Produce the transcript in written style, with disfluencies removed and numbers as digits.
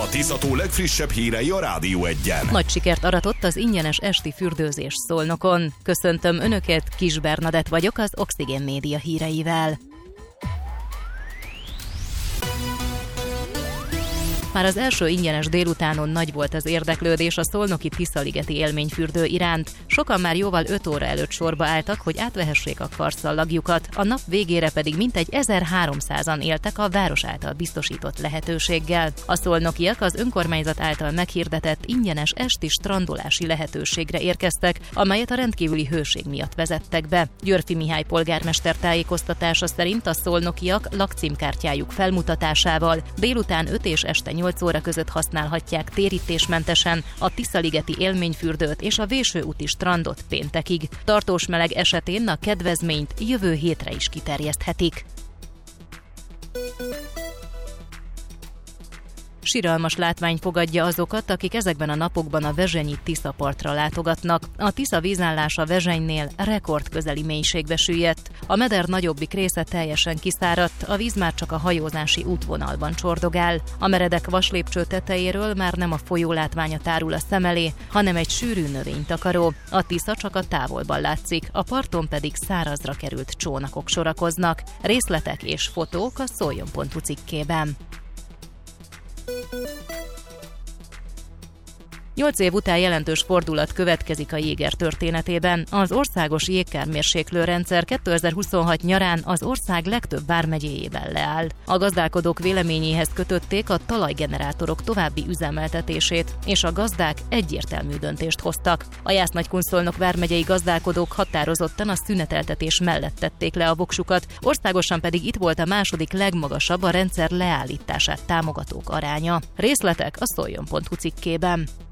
A Tisza-tó legfrissebb hírei a Rádió Egyen. Nagy sikert aratott az ingyenes esti fürdőzés Szolnokon. Köszöntöm Önöket, Kis Bernadett vagyok az Oxigén Média híreivel. Már az első ingyenes délutánon nagy volt az érdeklődés a szolnoki Tiszaligeti élményfürdő iránt. Sokan már jóval 5 óra előtt sorba álltak, hogy átvehessék a karszallagjukat, a nap végére pedig mintegy 1300-an éltek a város által biztosított lehetőséggel. A szolnokiak az önkormányzat által meghirdetett ingyenes esti strandolási lehetőségre érkeztek, amelyet a rendkívüli hőség miatt vezettek be. Györffy Mihály polgármester tájékoztatása szerint a szolnokiak lakcímkártyájuk felmutatásával délután 5 és este 8 óra között használhatják térítésmentesen a Tiszaligeti élményfürdőt és a Vésőúti strandot péntekig. Tartós meleg esetén a kedvezményt jövő hétre is kiterjeszthetik. Siralmas látvány fogadja azokat, akik ezekben a napokban a vezsenyi Tiszapartra látogatnak. A Tisza vízállása Vezsenynél rekordközeli mélységbe süllyedt. A meder nagyobbik része teljesen kiszáradt, a víz már csak a hajózási útvonalban csordogál. A meredek vaslépcső tetejéről már nem a folyó látványa tárul a szem elé, hanem egy sűrű növénytakaró. A Tisza csak a távolban látszik, a parton pedig szárazra került csónakok sorakoznak. Részletek és fotók a szoljon.hu cikkében. 8 év után jelentős fordulat következik a jéger történetében. Az országos jégkármérséklőrendszer 2026 nyarán az ország legtöbb vármegyéjében leáll. A gazdálkodók véleményéhez kötötték a talajgenerátorok további üzemeltetését, és a gazdák egyértelmű döntést hoztak. A Jász-Nagykun-Szolnok vármegyei gazdálkodók határozottan a szüneteltetés mellett tették le a voksukat, országosan pedig itt volt a második legmagasabb a rendszer leállítását támogatók aránya. Részletek a szoljon.hu cikkében.